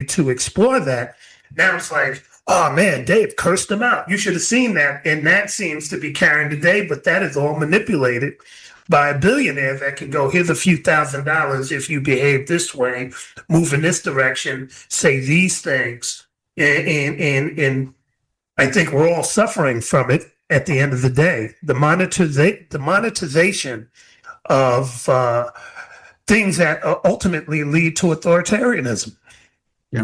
to explore that. Now it's like, oh man, Dave cursed them out. You should have seen that. And that seems to be carrying the day, but that is all manipulated by a billionaire that can go, here's a few $1,000 if you behave this way, move in this direction, say these things. And I think we're all suffering from it at the end of the day. The monetization of things that ultimately lead to authoritarianism. Yeah.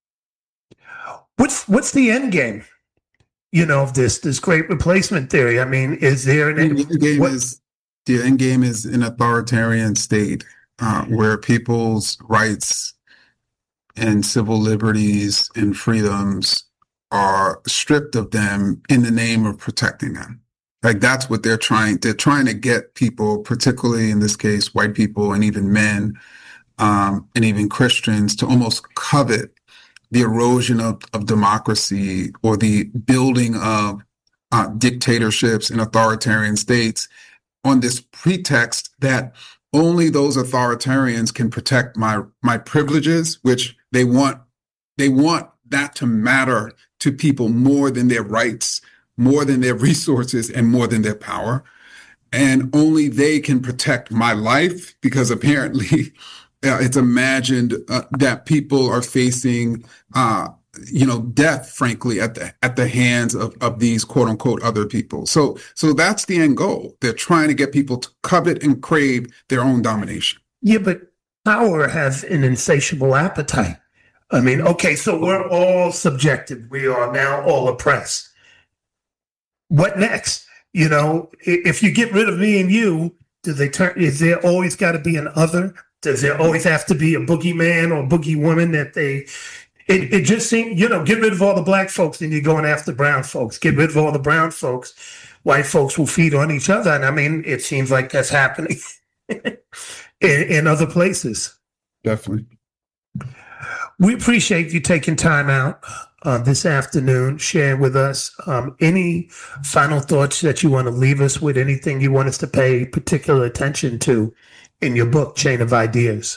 What's the end game, of this great replacement theory? I mean, is there an end game? The end game is an authoritarian state where people's rights and civil liberties and freedoms are stripped of them in the name of protecting them. Like that's what they're trying to get people, particularly in this case, white people and even men and even Christians, to almost covet the erosion of democracy or the building of dictatorships and authoritarian states on this pretext that only those authoritarians can protect my privileges, which they want that to matter to people more than their rights, more than their resources, and more than their power. And only they can protect my life because apparently it's imagined that people are facing death, frankly, at the hands of these quote unquote other people. So that's the end goal. They're trying to get people to covet and crave their own domination. Yeah, but power has an insatiable appetite. I mean, okay, so we're all subjected. We are now all oppressed. What next? If you get rid of me and you, is there always got to be an other? Does there always have to be a boogeyman or boogie woman that it just seems, get rid of all the black folks and you're going after brown folks. Get rid of all the brown folks. White folks will feed on each other. And I mean, it seems like that's happening in other places. Definitely. We appreciate you taking time out this afternoon, sharing with us. Any final thoughts that you want to leave us with? Anything you want us to pay particular attention to in your book, Chain of Ideas?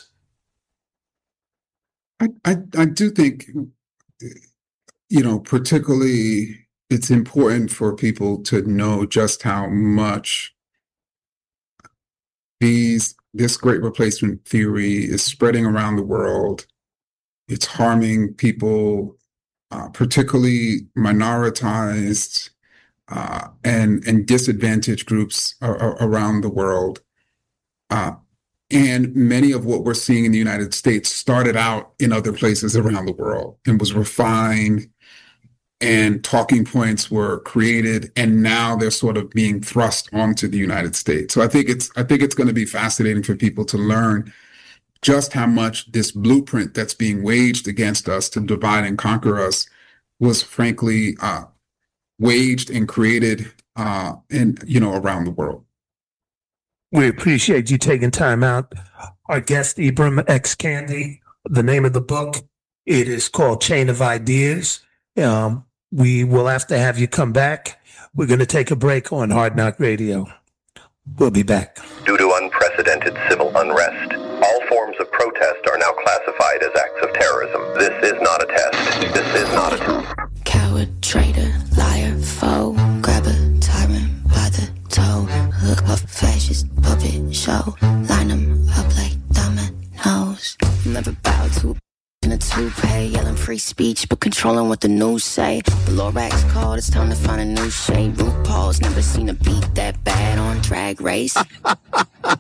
I do think, particularly it's important for people to know just how much this great replacement theory is spreading around the world. It's harming people, particularly minoritized and disadvantaged groups around the world. And many of what we're seeing in the United States started out in other places around the world and was refined, and talking points were created, and now they're sort of being thrust onto the United States. So I think it's going to be fascinating for people to learn just how much this blueprint that's being waged against us to divide and conquer us was frankly waged and created around the world. We appreciate you taking time out. Our guest, Ibram X. Kendi, the name of the book, it is called Chain of Ideas. We will have to have you come back. We're going to take a break on Hard Knock Radio. We'll be back. Due to unprecedented civil unrest, all forms of protest are now classified as acts of terrorism. This is not a test. This is not a test. Coward, traitor, liar, foe, grab a tyrant by the toe, look up fascist puppet show, line them up like dominoes. Never bow to in a toupee, yelling free speech but controlling what the news say. The Lorax called, it's time to find a new shade. RuPaul's never seen a beat that bad on Drag Race.